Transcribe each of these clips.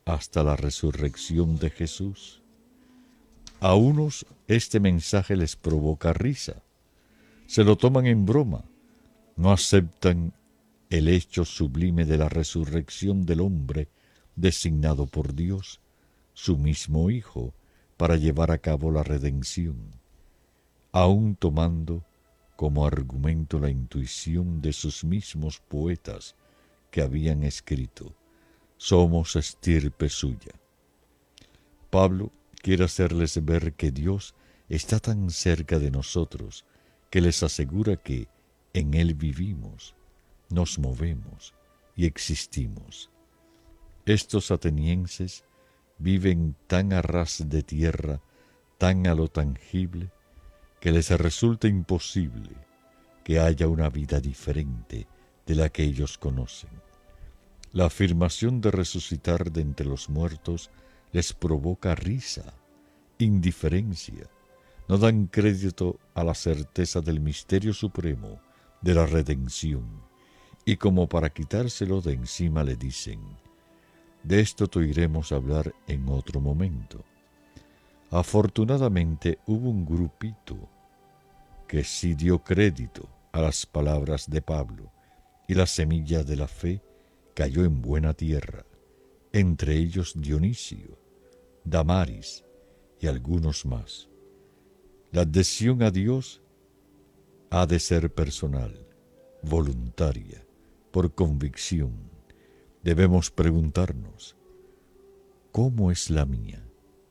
hasta la resurrección de Jesús. A unos este mensaje les provoca risa, se lo toman en broma, no aceptan el hecho sublime de la resurrección del hombre designado por Dios, su mismo Hijo, para llevar a cabo la redención, aun tomando como argumento la intuición de sus mismos poetas que habían escrito: somos estirpe suya. Pablo quiere hacerles ver que Dios está tan cerca de nosotros que les asegura que en Él vivimos, nos movemos y existimos. Estos atenienses viven tan a ras de tierra, tan a lo tangible, que les resulta imposible que haya una vida diferente de la que ellos conocen. La afirmación de resucitar de entre los muertos les provoca risa, indiferencia. No dan crédito a la certeza del misterio supremo de la redención, y como para quitárselo de encima le dicen: de esto te oiremos hablar en otro momento. Afortunadamente hubo un grupito que sí dio crédito a las palabras de Pablo, y la semilla de la fe cayó en buena tierra, entre ellos Dionisio, Damaris y algunos más. La adhesión a Dios ha de ser personal, voluntaria, por convicción. Debemos preguntarnos: ¿cómo es la mía?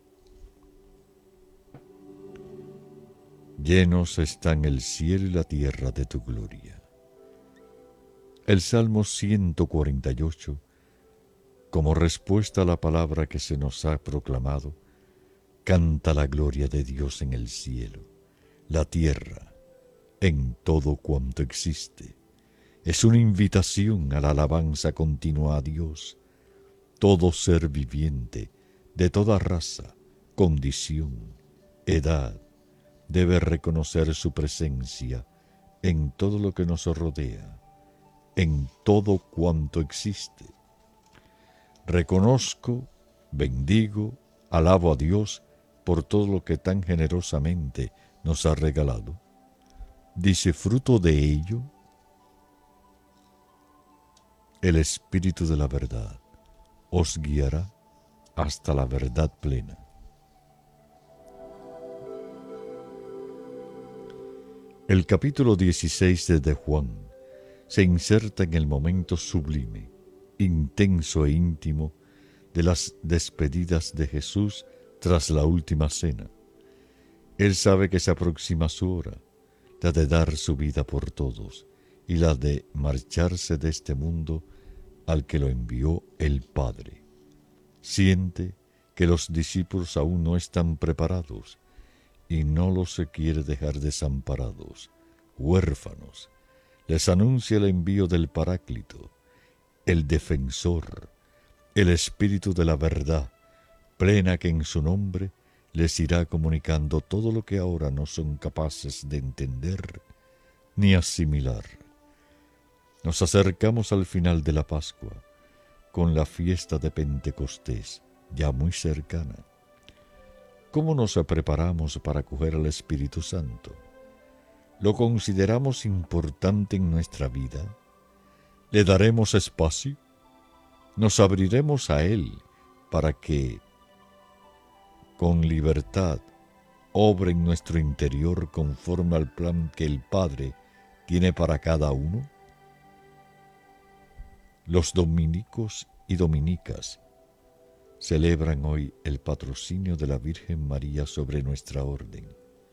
Llenos están el cielo y la tierra de tu gloria. El Salmo 148, como respuesta a la palabra que se nos ha proclamado, canta la gloria de Dios en el cielo, la tierra, en todo cuanto existe. Es una invitación a la alabanza continua a Dios. Todo ser viviente, de toda raza, condición, edad, debe reconocer su presencia en todo lo que nos rodea, en todo cuanto existe. Reconozco, bendigo, alabo a Dios por todo lo que tan generosamente nos ha regalado. Dice: fruto de ello, el Espíritu de la verdad os guiará hasta la verdad plena. El capítulo 16 de Juan se inserta en el momento sublime, intenso e íntimo de las despedidas de Jesús tras la última cena. Él sabe que se aproxima su hora, la de dar su vida por todos y la de marcharse de este mundo al que lo envió el Padre. Siente que los discípulos aún no están preparados y no los quiere dejar desamparados, huérfanos. Les anuncia el envío del Paráclito, el Defensor, el Espíritu de la verdad, plena, que en su nombre les irá comunicando todo lo que ahora no son capaces de entender ni asimilar. Nos acercamos al final de la Pascua, con la fiesta de Pentecostés, ya muy cercana. ¿Cómo nos preparamos para acoger al Espíritu Santo? ¿Lo consideramos importante en nuestra vida? ¿Le daremos espacio? ¿Nos abriremos a Él para que, con libertad, obre en nuestro interior conforme al plan que el Padre tiene para cada uno? Los dominicos y dominicas celebran hoy el patrocinio de la Virgen María sobre nuestra orden.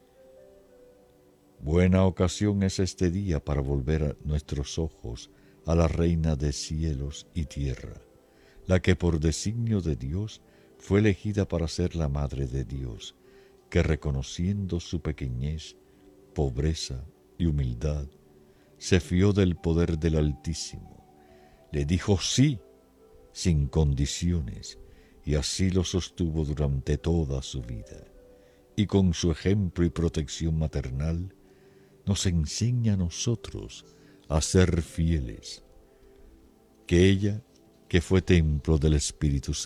Buena ocasión es este día para volver nuestros ojos a la Reina de cielos y tierra, la que por designio de Dios fue elegida para ser la Madre de Dios, que reconociendo su pequeñez, pobreza y humildad, se fió del poder del Altísimo. Le dijo sí, sin condiciones, y así lo sostuvo durante toda su vida. Y con su ejemplo y protección maternal, nos enseña a nosotros a ser fieles. Que ella, que fue templo del Espíritu